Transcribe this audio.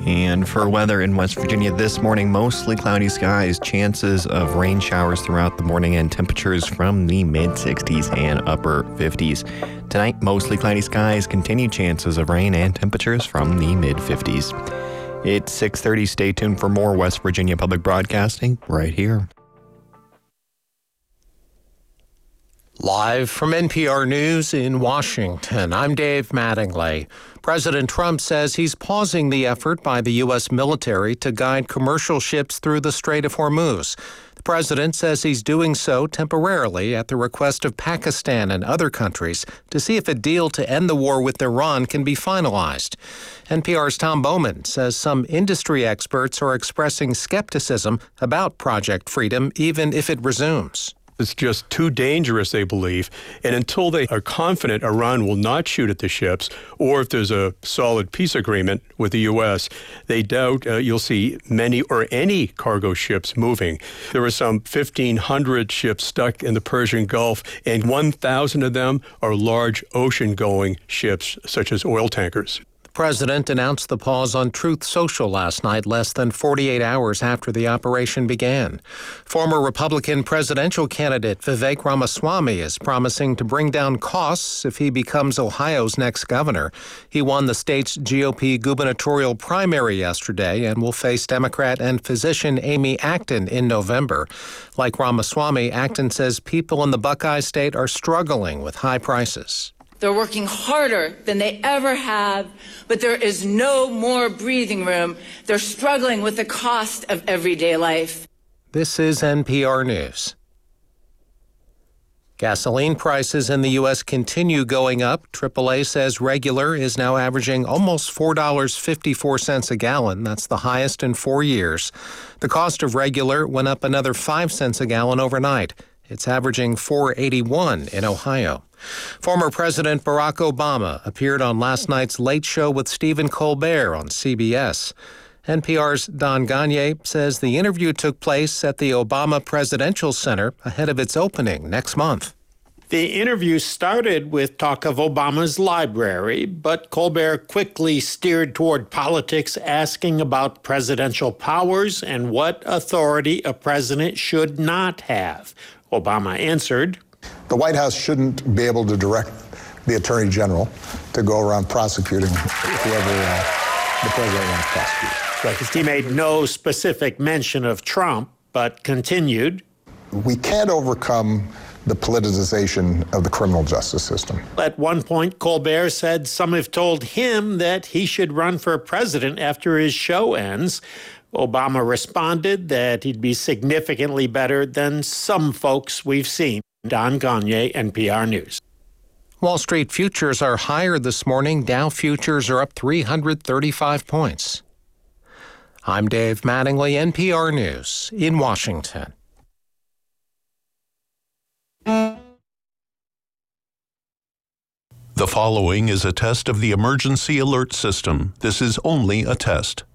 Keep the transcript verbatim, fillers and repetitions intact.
And for weather in West Virginia this morning, mostly cloudy skies, chances of rain showers throughout the morning, and temperatures from the mid sixties and upper fifties. Tonight, mostly cloudy skies, continued chances of rain, and temperatures from the mid fifties. It's six thirty. Stay tuned for more West Virginia Public Broadcasting right here. Live from N P R News in Washington, I'm Dave Mattingly. President Trump says he's pausing the effort by the U S military to guide commercial ships through the Strait of Hormuz. The president says he's doing so temporarily at the request of Pakistan and other countries to see if a deal to end the war with Iran can be finalized. N P R's Tom Bowman says some industry experts are expressing skepticism about Project Freedom, even if it resumes. It's just too dangerous, they believe. And until they are confident Iran will not shoot at the ships, or if there's a solid peace agreement with the U S, they doubt uh, you'll see many or any cargo ships moving. There are some fifteen hundred ships stuck in the Persian Gulf, and one thousand of them are large ocean-going ships, such as oil tankers. The president announced the pause on Truth Social last night, less than forty-eight hours after the operation began. Former Republican presidential candidate Vivek Ramaswamy is promising to bring down costs if he becomes Ohio's next governor. He won the state's G O P gubernatorial primary yesterday and will face Democrat and physician Amy Acton in November. Like Ramaswamy, Acton says people in the Buckeye State are struggling with high prices. They're working harder than they ever have, but there is no more breathing room. They're struggling with the cost of everyday life. This is N P R News. Gasoline prices in the U S continue going up. triple A says regular is now averaging almost four dollars and fifty-four cents a gallon. That's the highest in four years. The cost of regular went up another five cents a gallon overnight. It's averaging four dollars and eighty-one cents in Ohio. Former President Barack Obama appeared on last night's Late Show with Stephen Colbert on C B S. N P R's Don Gagne says the interview took place at the Obama Presidential Center ahead of its opening next month. The interview started with talk of Obama's library, but Colbert quickly steered toward politics, asking about presidential powers and what authority a president should not have. Obama answered, "The White House shouldn't be able to direct the Attorney General to go around prosecuting whoever uh, the president wants to prosecute." Right. He made no specific mention of Trump, but continued, "We can't overcome the politicization of the criminal justice system." At one point, Colbert said some have told him that he should run for president after his show ends. Obama responded that he'd be significantly better than some folks we've seen. Don Gagne, N P R News. Wall Street futures are higher this morning. Dow futures are up three hundred thirty-five points. I'm Dave Mattingly, N P R News in Washington. The following is a test of the emergency alert system. This is only a test.